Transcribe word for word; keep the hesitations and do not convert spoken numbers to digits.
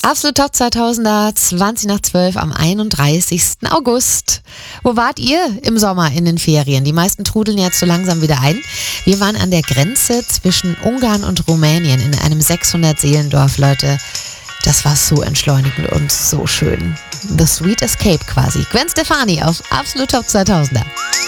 Absolut Top zweitausender, zwanzig nach zwölf am einunddreißigsten August. Wo wart ihr im Sommer in den Ferien? Die meisten trudeln jetzt so langsam wieder ein. Wir waren an der Grenze zwischen Ungarn und Rumänien in einem sechshundert-Seelendorf, Leute. Das war so entschleunigend und so schön. The Sweet Escape quasi. Gwen Stefani auf Absolut Top zweitausender.